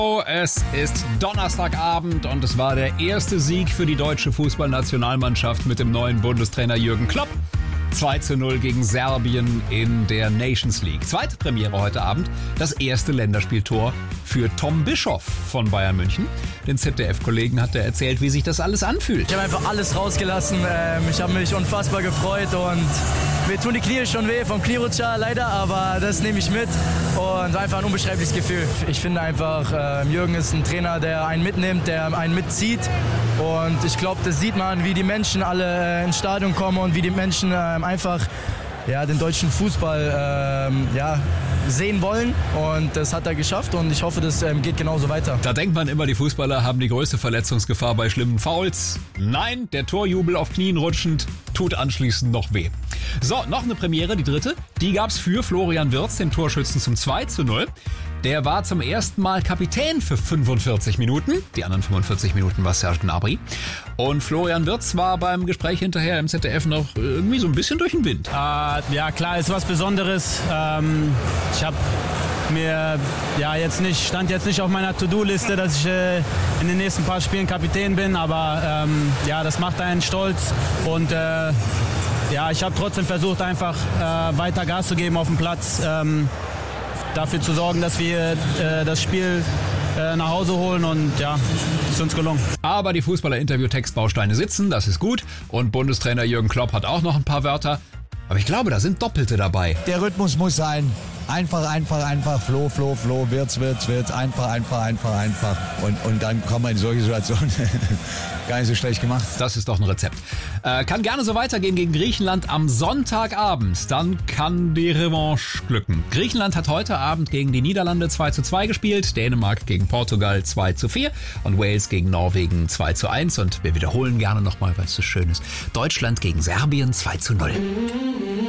Es ist Donnerstagabend und es war der erste Sieg für die deutsche Fußballnationalmannschaft mit dem neuen Bundestrainer Jürgen Klopp. 2:0 gegen Serbien in der Nations League. Zweite Premiere heute Abend, das erste Länderspieltor für Tom Bischoff von Bayern München. Den ZDF-Kollegen hat er erzählt, wie sich das alles anfühlt. Ich habe einfach alles rausgelassen. Ich habe mich unfassbar gefreut und mir tun die Knie schon weh vom Knierutscher leider, aber das nehme ich mit und einfach ein unbeschreibliches Gefühl. Ich finde einfach, Jürgen ist ein Trainer, der einen mitnimmt, der einen mitzieht und ich glaube, das sieht man, wie die Menschen alle ins Stadion kommen und wie die Menschen einfach den deutschen Fußball sehen wollen und das hat er geschafft und ich hoffe, das geht genauso weiter. Da denkt man immer, die Fußballer haben die größte Verletzungsgefahr bei schlimmen Fouls. Nein, der Torjubel auf Knien rutschend tut anschließend noch weh. So, noch eine Premiere, die dritte. Die gab's für Florian Wirtz, den Torschützen zum 2:0. Der war zum ersten Mal Kapitän für 45 Minuten. Die anderen 45 Minuten war Serge Gnabry. Und Florian Wirtz war beim Gespräch hinterher im ZDF noch irgendwie so ein bisschen durch den Wind. Ja, klar, ist was Besonderes. Ich habe mir stand jetzt nicht auf meiner To-Do-Liste, dass ich in den nächsten paar Spielen Kapitän bin, aber das macht einen stolz und ich habe trotzdem versucht, einfach weiter Gas zu geben auf dem Platz, dafür zu sorgen, dass wir das Spiel nach Hause holen und ist uns gelungen. Aber die Fußballer-Interview-Textbausteine sitzen, das ist gut. Und Bundestrainer Jürgen Klopp hat auch noch ein paar Wörter. Aber ich glaube, da sind Doppelte dabei. Der Rhythmus muss sein. Einfach. Flow. Wirtz. Einfach. Und dann kommen wir in solche Situationen. Gar nicht so schlecht gemacht. Das ist doch ein Rezept. Kann gerne so weitergehen gegen Griechenland am Sonntagabend. Dann kann die Revanche glücken. Griechenland hat heute Abend gegen die Niederlande 2:2 gespielt, Dänemark gegen Portugal 2:4 und Wales gegen Norwegen 2:1. Und wir wiederholen gerne nochmal, weil es so schön ist. Deutschland gegen Serbien 2:0.